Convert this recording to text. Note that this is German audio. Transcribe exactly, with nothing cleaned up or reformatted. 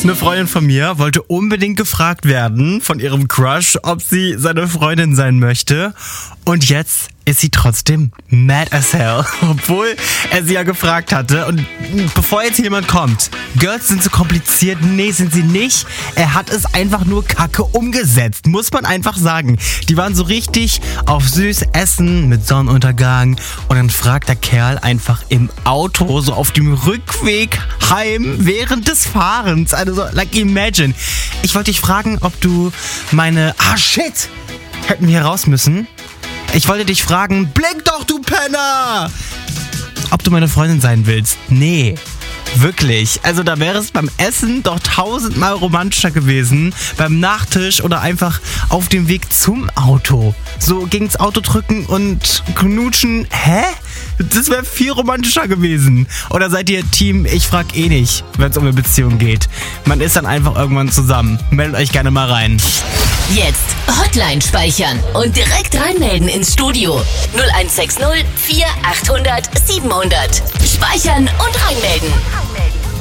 Eine Freundin von mir wollte unbedingt gefragt werden von ihrem Crush, ob sie seine Freundin sein möchte. Und jetzt ist sie trotzdem mad as hell, obwohl er sie ja gefragt hatte. Und bevor jetzt jemand kommt, Girls sind so kompliziert, nee, sind sie nicht. Er hat es einfach nur kacke umgesetzt, muss man einfach sagen. Die waren so richtig auf süß Essen mit Sonnenuntergang und dann fragt der Kerl einfach im Auto, so auf dem Rückweg heim, während des Fahrens. Also so, like imagine. Ich wollte dich fragen, ob du meine... Ah, shit! Hätten wir hier raus müssen. Ich wollte dich fragen, blink doch, du Penner! Ob du meine Freundin sein willst? Nee, wirklich. Also da wäre es beim Essen doch tausendmal romantischer gewesen. Beim Nachtisch oder einfach auf dem Weg zum Auto. So gegens Auto drücken und knutschen. Hä? Das wäre viel romantischer gewesen. Oder seid ihr Team, ich frag eh nicht, wenn es um eine Beziehung geht. Man ist dann einfach irgendwann zusammen. Meldet euch gerne mal rein. Jetzt Hotline speichern und direkt reinmelden ins Studio. null eins sechs null vier achthundert siebenhundert. Speichern und reinmelden.